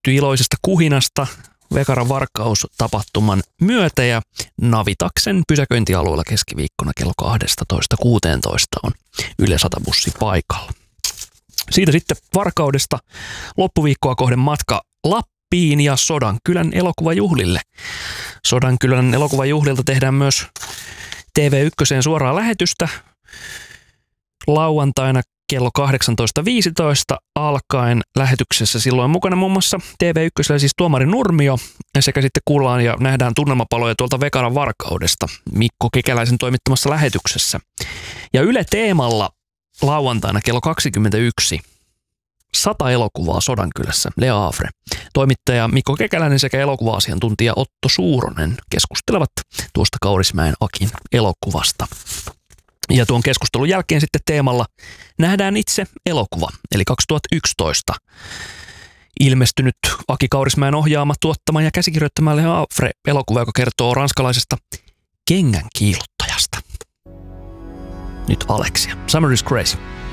yllätty iloisesta kuhinasta Vekaran varkaustapahtuman myötä ja Navitaksen pysäköintialueella keskiviikkona kello 12.16 on Yle 100-bussi paikalla. Siitä sitten Varkaudesta loppuviikkoa kohden matka Lappiin ja Sodankylän elokuvajuhlille. Sodankylän elokuvajuhlilta tehdään myös TV1 suoraa lähetystä lauantaina kello 18.15 alkaen. Lähetyksessä silloin mukana muun muassa TV1 siis Tuomari Nurmio sekä sitten kuullaan ja nähdään tunnelmapaloja tuolta Vekaran Varkaudesta Mikko Kekäläisen toimittamassa lähetyksessä. Ja Yle Teemalla lauantaina kello 21 100 elokuvaa Sodankylässä, Le Havre. Toimittaja Mikko Kekäläinen sekä elokuva-asiantuntija Otto Suuronen keskustelevat tuosta Kaurismäen Akin elokuvasta. Ja tuon keskustelun jälkeen sitten Teemalla nähdään itse elokuva, eli 2011 ilmestynyt Aki Kaurismäen ohjaama, tuottama ja käsikirjoittama Le Havre-elokuva, joka kertoo ranskalaisesta kengän kiillottajasta. Nyt Alexia. Summer is Crazy.